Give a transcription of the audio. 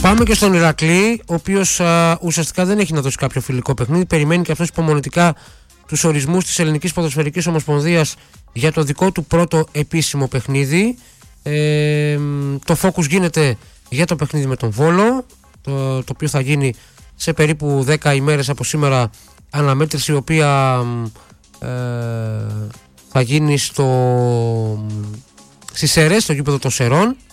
Πάμε και στον Ηρακλή, ο οποίος ουσιαστικά δεν έχει να δώσει κάποιο φιλικό παιχνίδι. Περιμένει και αυτός υπομονετικά τους ορισμούς της Ελληνικής Ποδοσφαιρικής Ομοσπονδίας για το δικό του πρώτο επίσημο παιχνίδι. Το focus γίνεται για το παιχνίδι με τον Βόλο, το οποίο θα γίνει σε περίπου 10 ημέρες από σήμερα, αναμέτρηση η οποία θα γίνει στις Σερές, στο γήπεδο των Σερών.